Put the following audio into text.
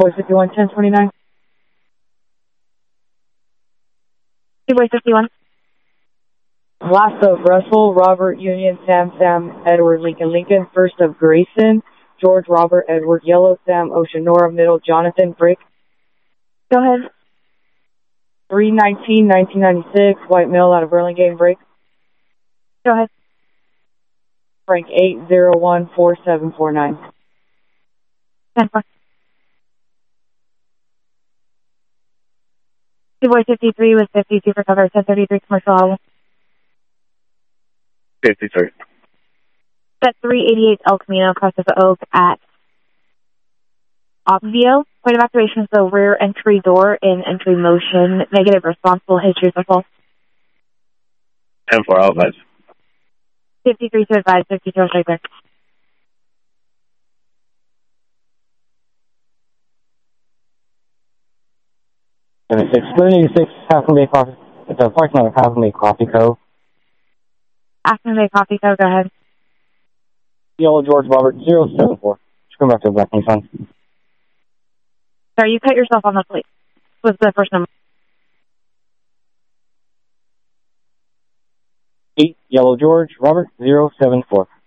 Boy 51, 1029. Boy 51. Last of Russell, Robert, Union, Sam, Edward, Lincoln. First of Grayson, George, Robert, Edward, Yellow, Sam, Ocean, Nora, Middle, Jonathan, Brick. Go ahead. 319, 1996, white male out of Burlingame, Brick. Go ahead. Frank 8014749. 10-4. Boy 53 with 52 for cover, 1033 commercial album. 53. Set 388 El Camino, Crest of Oak at Obvio. Point of activation is the rear entry door in entry motion. Negative responsible history for false. 10-4, I'll advise. 53 to advise, 52 right there. And it's 686 Halfmoon Bay Coffee. It's a parking lot of Halfmoon Bay Coffee Co. Halfmoon Bay Coffee Co. Go ahead. Yellow George Robert 074. Just come back to Black Nissan. Sorry, you cut yourself on the plate. What's the first number? 8 Yellow George Robert 074.